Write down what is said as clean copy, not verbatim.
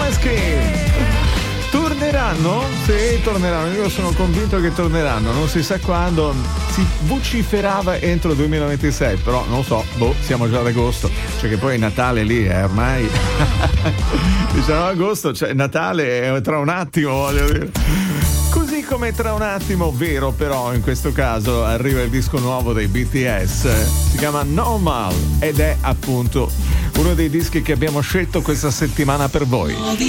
Måneskin. Torneranno? Sì, torneranno. Io sono convinto che torneranno. Non si sa quando. Si vociferava entro 2026, però non so. Siamo già ad agosto. Cioè che poi è Natale lì, ormai. Diciamo agosto, cioè Natale è tra un attimo, voglio dire. Così come tra un attimo, vero però in questo caso, arriva il disco nuovo dei BTS. Si chiama Normal ed è appunto uno dei dischi che abbiamo scelto questa settimana per voi.